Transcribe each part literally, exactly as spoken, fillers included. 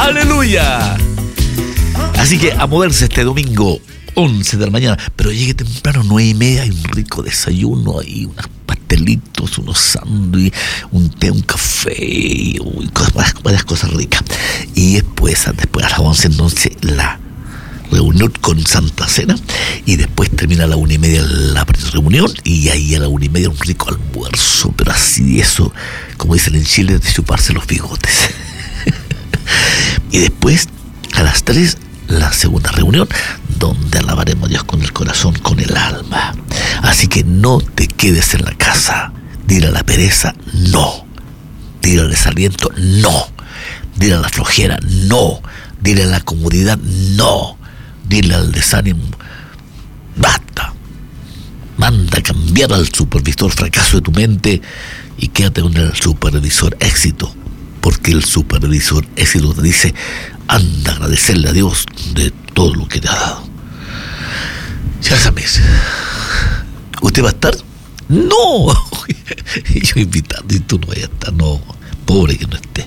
¡Aleluya! Así que a moverse este domingo once de la mañana, pero llegue temprano, nueve y media, hay un rico desayuno ahí, unos pastelitos, unos sándwiches, un té, un café, uy, cosas, varias, varias cosas ricas. Y después, después a las once, entonces, la reunión con Santa Cena, y después termina a la una y media la reunión, y ahí a la una y media un rico almuerzo, pero así eso, como dicen en Chile, de chuparse los bigotes. Y después, a las tres, la segunda reunión, donde alabaremos a Dios con el corazón, con el alma. Así que no te quedes en la casa. Dile a la pereza, no. Dile al desaliento, no. Dile a la flojera, no. Dile a la comodidad, no. Dile al desánimo, basta. Manda a cambiar al supervisor fracaso de tu mente y quédate con el supervisor éxito. Porque el supervisor éxito te dice, anda a agradecerle a Dios de todo lo que te ha dado. Ya sabes, ¿usted va a estar? No. Yo invitando y tú no vayas a estar. No, pobre que no esté.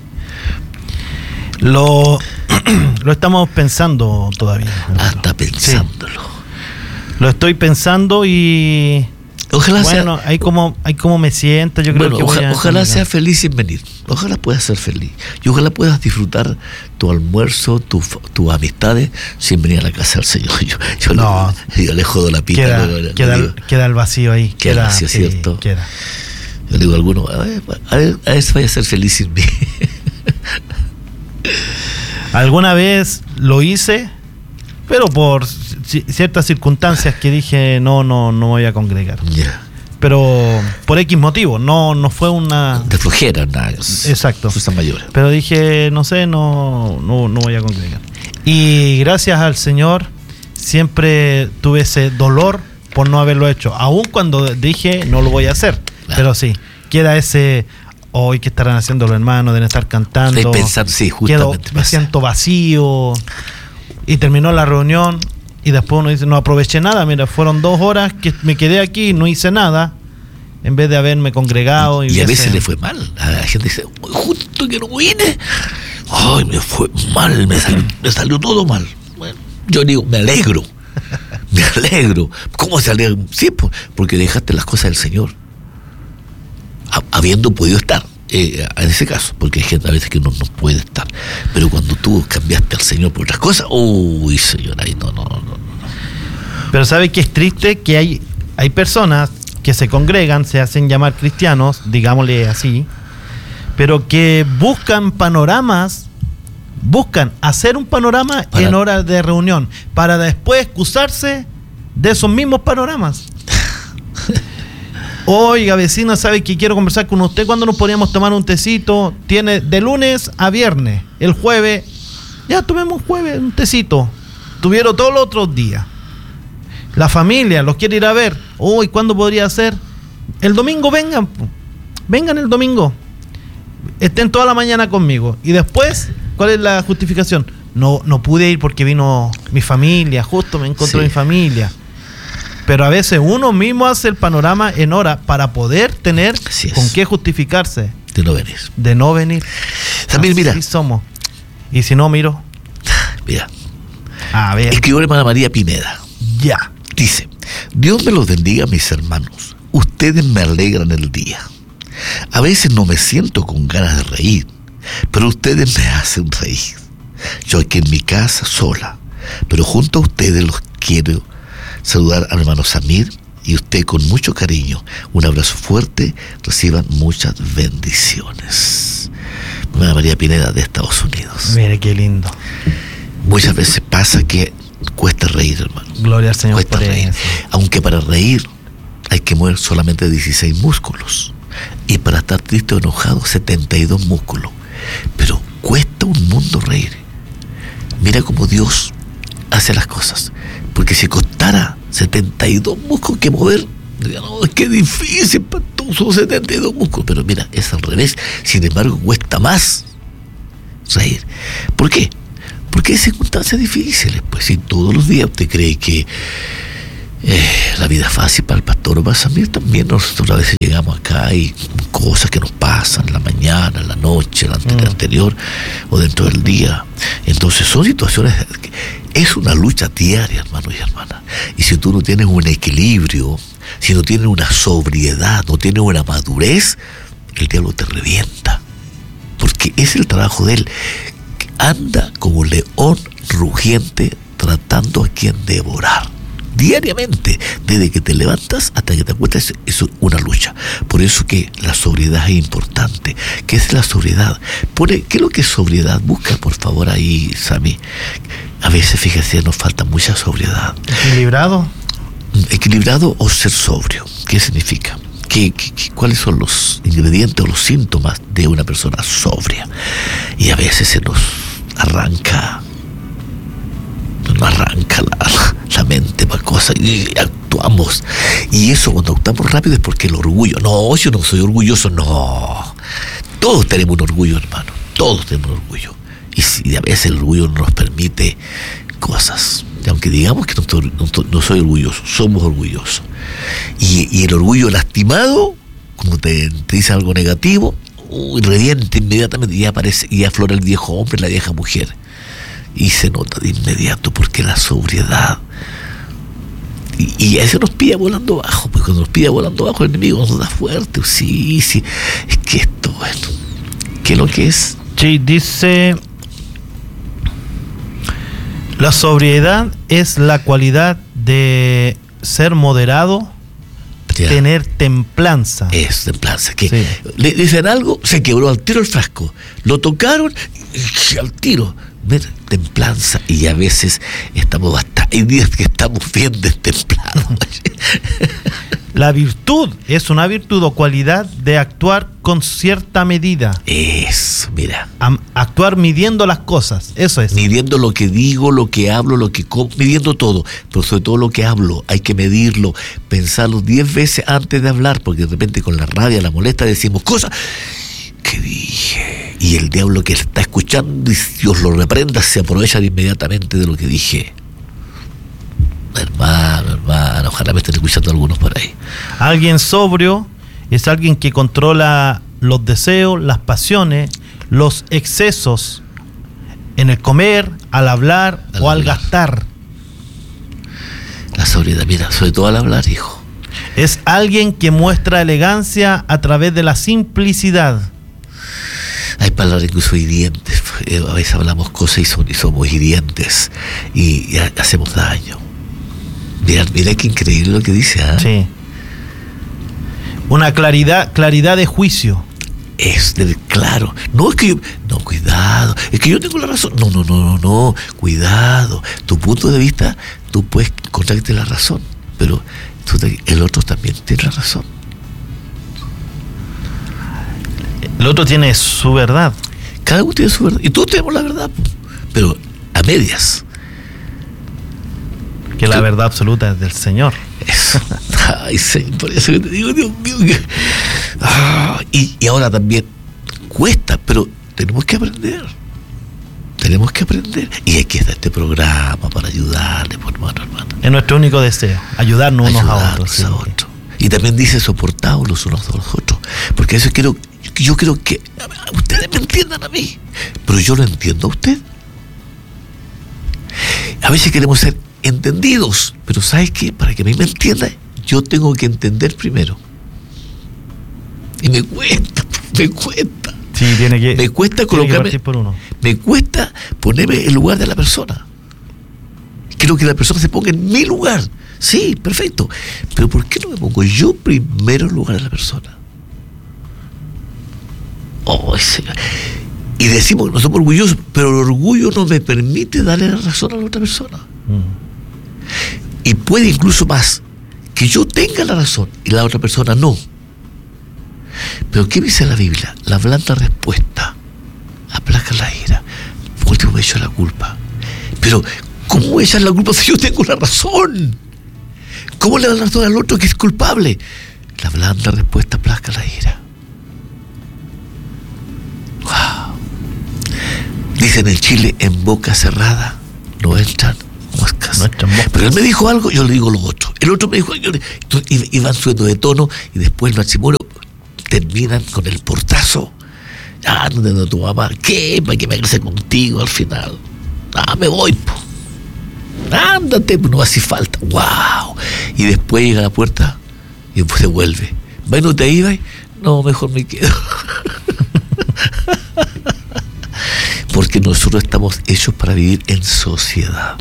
Lo, lo estamos pensando todavía. Hasta pensándolo. Sí. Lo estoy pensando y... Ojalá bueno, sea, hay como, hay como me siento, yo creo bueno, que voy ojalá, a ojalá sea feliz sin venir. Ojalá puedas ser feliz. Y ojalá puedas disfrutar tu almuerzo, tus tu amistades, sin venir a la casa del Señor. Yo, yo, no, le, yo le jodo la pita. Queda, le, queda, le digo, queda el vacío ahí. Queda el vacío, sí, ¿cierto? Queda. Yo le digo a alguno, a ver, a ver, a ver si vaya a ser feliz sin mí. Alguna vez lo hice, pero por c- ciertas circunstancias que dije, no, no, no voy a congregar. Ya. Yeah. Pero por X motivo, no, no fue una... De flojera, nada. Exacto. Cosas mayores. Pero dije, no sé, no, no, no voy a congregar. Y gracias al Señor, siempre tuve ese dolor por no haberlo hecho. Aun cuando dije, no lo voy a hacer. Claro. Pero sí, queda ese... Hoy, ¿qué estarán haciendo los hermanos? Deben estar cantando. Estoy pensando, sí, justamente. Quedo, me siento vacío. Y terminó la reunión. Y después uno dice, no aproveché nada. Mira, fueron dos horas que me quedé aquí y no hice nada. En vez de haberme congregado. Y, y, y a veces veces le fue mal. A la gente dice, justo que no vine. Ay, me fue mal. Me salió, me salió todo mal. Bueno, yo digo, me alegro. Me alegro. ¿Cómo se alegra? Sí, porque dejaste las cosas del Señor. Habiendo podido estar, eh, en ese caso, porque hay gente a veces que uno no puede estar, pero cuando tú cambiaste al Señor por otras cosas, uy, Señor, ahí no, no, no, no. Pero ¿sabe qué es triste? Que hay, hay personas que se congregan, se hacen llamar cristianos, digámosle así, pero que buscan panoramas, buscan hacer un panorama para, en horas de reunión, para después excusarse de esos mismos panoramas. Oiga, vecino, ¿sabe que quiero conversar con usted? ¿Cuándo nos podríamos tomar un tecito? Tiene de lunes a viernes. El jueves, ya tomemos jueves un tecito. Tuvieron todos los otros días. La familia los quiere ir a ver. Uy, ¿cuándo podría ser? El domingo vengan. Vengan el domingo. Estén toda la mañana conmigo. Y después, ¿cuál es la justificación? No, no pude ir porque vino mi familia. Justo me encontró sí. mi familia. Pero a veces uno mismo hace el panorama en hora para poder tener con qué justificarse. De no venir. De no venir. También, mira. Así somos. Y si no, miro. Mira. A ver. Escribió la hermana María Pineda. Ya. Dice, Dios me los bendiga, mis hermanos. Ustedes me alegran el día. A veces no me siento con ganas de reír, pero ustedes me hacen reír. Yo aquí en mi casa sola, pero junto a ustedes los quiero saludar al hermano Samir y usted con mucho cariño. Un abrazo fuerte, reciban muchas bendiciones. Hermana María Pineda de Estados Unidos. Mire qué lindo. Muchas veces pasa que cuesta reír, hermano. Gloria al Señor cuesta por reír. eso. Aunque para reír hay que mover solamente dieciséis músculos. Y para estar triste o enojado, setenta y dos músculos. Pero cuesta un mundo reír. Mira cómo Dios hace las cosas. Porque si costara setenta y dos músculos que mover, no, es que difícil, pastor, son setenta y dos músculos. Pero mira, es al revés. Sin embargo, cuesta más reír. ¿Por qué? Porque hay circunstancias difíciles. Pues si todos los días usted cree que eh, la vida es fácil para el pastor o para Samir, también nosotros a veces llegamos acá y cosas que nos pasan en la mañana, en la noche, la mm. anterior o dentro del día. Entonces son situaciones, es una lucha diaria, hermanos y hermanas. Y si tú no tienes un equilibrio, si no tienes una sobriedad, no tienes una madurez, el diablo te revienta. Porque es el trabajo de él. Anda como león rugiente tratando a quien devorar. Diariamente, desde que te levantas hasta que te acuestas, es una lucha. Por eso que la sobriedad es importante. ¿Qué es la sobriedad? Pone, ¿qué es lo que es sobriedad? Busca por favor ahí, Sammy. A veces, fíjese, nos falta mucha sobriedad. ¿Equilibrado? Equilibrado o ser sobrio. ¿Qué significa? ¿Qué, qué, qué, ¿Cuáles son los ingredientes o los síntomas de una persona sobria? Y a veces se nos arranca nos arranca la, la mente para cosas y actuamos. Y eso, cuando actuamos rápido, es porque el orgullo. No, yo no soy orgulloso, no. Todos tenemos un orgullo, hermano. Todos tenemos un orgullo. Y si a veces el orgullo no nos permite cosas. Y aunque digamos que no, no, no soy orgulloso, somos orgullosos. Y, y el orgullo lastimado, como te, te dice algo negativo, uy, revienta inmediatamente y aparece y aflora el viejo hombre, la vieja mujer. Y se nota de inmediato porque la sobriedad. Y, y a veces nos pilla volando bajo, pues cuando nos pilla volando bajo el enemigo nos da fuerte. Sí, sí. Es que esto, bueno, ¿qué es lo que es? Sí, dice: la sobriedad es la cualidad de ser moderado, ya. Tener templanza. Es templanza. Que sí. Le dicen algo, se quebró al tiro el frasco. Lo tocaron y al tiro. Ver, templanza. Y a veces estamos bastante. Hay días que estamos bien destemplados. La virtud es una virtud o cualidad de actuar con cierta medida. Eso, mira. A, actuar midiendo las cosas, eso es. Midiendo lo que digo, lo que hablo, lo que como, midiendo todo. Pero sobre todo lo que hablo, hay que medirlo, pensarlo diez veces antes de hablar, porque de repente con la rabia, la molesta, decimos cosas que dije. Y el diablo que está escuchando, y Dios lo reprenda, se aprovecha inmediatamente de lo que dije. Hermano, hermano, ojalá me estén escuchando algunos por ahí. Alguien sobrio es alguien que controla los deseos, las pasiones, los excesos en el comer, al hablar al o hablar. Al gastar. La sobriedad, mira, sobre todo al hablar, hijo. Es alguien que muestra elegancia a través de la simplicidad. Hay palabras incluso hirientes. A veces hablamos cosas y, son, y somos hirientes y, y hacemos daño. Mira, mira qué increíble lo que dice. ¿eh? Sí. Una claridad, claridad de juicio. Es de claro. No es que yo, no, cuidado. Es que yo tengo la razón. No, no, no, no, no. Cuidado. Tu punto de vista, tú puedes encontrarte la razón, pero tú, el otro también tiene la razón. El otro tiene su verdad. Cada uno tiene su verdad. Y todos tenemos la verdad, pero a medias. Que la verdad absoluta es del Señor. Eso. Ay, Señor, por eso que te digo, Dios mío. Que... Ah, y, y ahora también cuesta, pero tenemos que aprender. Tenemos que aprender. Y aquí está este programa para ayudarle, por hermano, hermano. Es nuestro único deseo, ayudarnos unos ayudarnos a otros. Sí. A otros. Y también dice soportados los unos a los otros. Porque eso quiero, yo creo que ustedes me entiendan a mí, pero yo lo entiendo a usted. A veces queremos ser entendidos, pero ¿sabes qué? Para que a mí me entienda, yo tengo que entender primero. Y me cuesta, me cuesta. Sí, tiene que, me cuesta colocarme, que por uno. Me cuesta ponerme en el lugar de la persona. Quiero que la persona se ponga en mi lugar. Sí, perfecto. Pero ¿por qué no me pongo yo primero en el lugar de la persona? Oh, Señor. Y decimos que no somos orgullosos, pero el orgullo no me permite darle la razón a la otra persona. Mm. Y puede incluso más, que yo tenga la razón y la otra persona no. Pero ¿qué dice la Biblia? La blanda respuesta aplaca la ira. Por último me echo la culpa. Pero ¿cómo echar la culpa si yo tengo la razón? ¿Cómo le da la razón al otro que es culpable? La blanda respuesta aplaca la ira. Wow. Dicen en Chile, en boca cerrada no entran moscas. No entran moscas. Pero él me dijo algo, yo le digo lo otro. El otro me dijo algo, y, y van subiendo de tono, y después el matrimonio terminan con el portazo. Ah, ¿dónde no tu mamá? ¿Qué? ¿Para que me agrese contigo al final? Ah, me voy, po. Ándate, no hace falta. Wow. Y después llega a la puerta y después se vuelve. ¿Va y no te ibas? No, mejor me quedo. Porque nosotros estamos hechos para vivir en sociedad.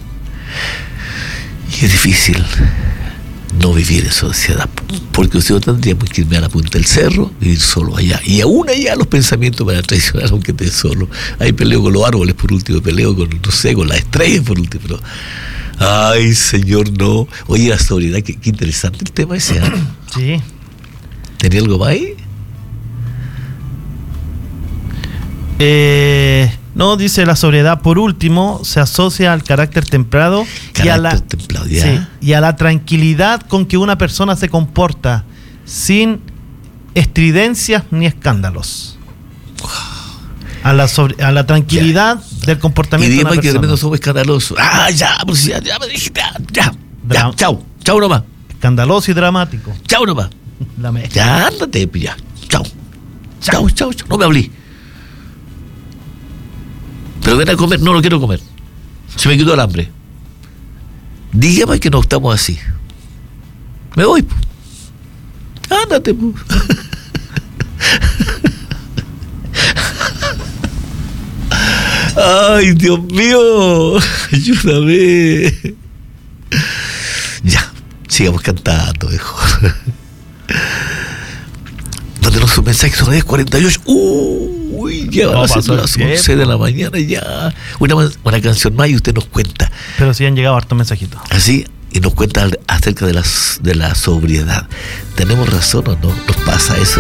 Y es difícil no vivir en sociedad, porque nosotros tendríamos que irme a la punta del cerro, vivir solo allá, y aún allá los pensamientos van a traicionar aunque estés solo. Ahí peleo con los árboles por último, peleo con, no sé, con las estrellas por último, pero ay, señor, no. Oye, la sobriedad, qué, qué interesante el tema ese, ¿eh? Sí. ¿Tenía algo más ahí? Eh, no, dice la sobriedad, por último, se asocia al carácter templado, Carácter y, a la, templado, ya. sí, y a la tranquilidad con que una persona se comporta, sin estridencias ni escándalos. A la, sobre, a la tranquilidad ya. del comportamiento y de una persona. Y que de no somos escandalosos. Ah, ya, pues ya, ya me dijiste, ya, ya, ya, chao, chao nomás. Escandaloso y dramático. Chao nomás. La ya, ándate, ya, chao. Chao, chao, chao, no me hablé. Pero ven a comer, no lo quiero comer. Se me quitó el hambre. Dígame que no estamos así. Me voy. Po. Ándate. Po. Ay, Dios mío. Ayúdame. Ya, sigamos cantando, mejor. Mándenos un mensaje, son las diez cuarenta y ocho. Uy, ya van a ser las once de la mañana ya. Una, una canción más y usted nos cuenta. Pero sí han llegado hartos mensajitos. Así, y nos cuenta acerca de, las, de la sobriedad. ¿Tenemos razón o no? ¿Nos pasa eso?